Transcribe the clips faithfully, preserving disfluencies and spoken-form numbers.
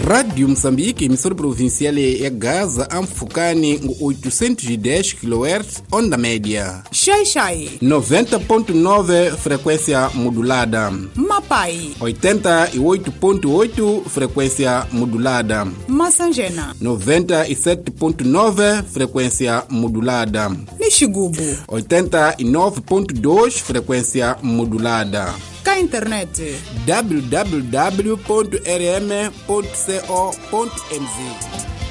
Rádio Moçambique, emissora provincial ya Gaza, Amfukani, oitocentos e dez kilohertz, onda média. Xai-Xai, noventa ponto nove, frequência modulada. Mapai, oitenta e oito ponto oito, frequência modulada. Massangena, noventa e sete ponto nove, frequência modulada. Nixigubo, oitenta e nove ponto dois, frequência modulada. Cá internet w w w ponto r m ponto co ponto m z.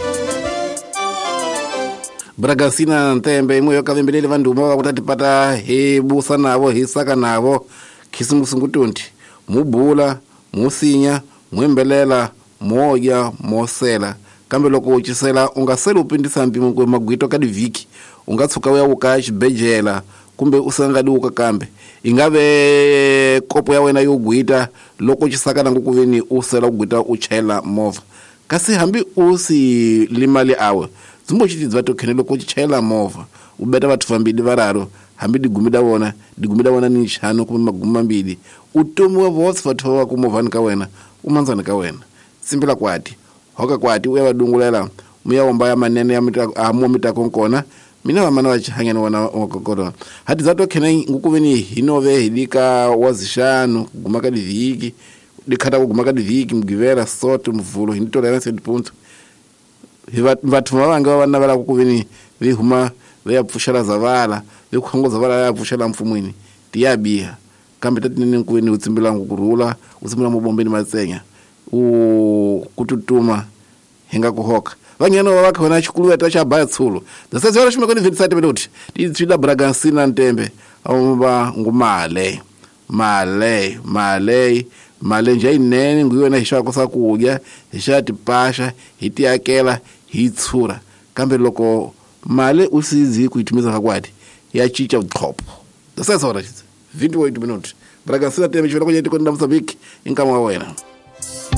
Bragacina ntembe imwe yakavembelele vantu vakutati hebusa navo hisaka navo khisimusungutundi mubula musinya mwembelela moya mosela kambe loko uchisela ungasela upindisa mpimo kwe magwito kadi viki ungatsuka uya uka xibejela kumbe usangadi uka kambe ingave kopo ya wena yogwita loko chisakana ngukuveni usela kugwita uchela mova kasi hambi usi limali awe zimbo chiti dzivatokene loko chichela mova ubeta vatu vambili vararo hambi digumida wona digumida wona ni chano kumbe maguma mbili utomu wa votsi vatu va kumovani ka wena umanzani ka wena simbila kwati hoka kwati uya vadungulela muya omba ya manene ya mita amu mita konkona mina vamana vachihanyana wana wakokoro hati zato kena ngukuveni hinove hilika wazishanu kugumaka diviki dikata kugumaka diviki mgivera soto mvulo hinditora yana sedi punto vatu mavange vavana vala kukuveni vihuma veyapfushala zavala vikuhango zavala veyapfushala mfumwini tiyabiha kambe tati nini nkuveni utsimbila ngukurula utsimbila mubombeni matsenya u kututuma hinga kuhoka vanyana vavakona chikulu yata chabaya tsulo dasasi vara shume koni vetisati veduti titsvida Bragacina ntembe avomba ngumale male male male njai nene nguyona hishako sakudya hishati pasha hitiyakela hitsura kambe loko male usizi kuitumiza kakwati yachicha udhopo dasasi vara chitsi vinti wa itu minuti Bragacina ntembe chivela kwenye tiko nda Mozambique inkama wena.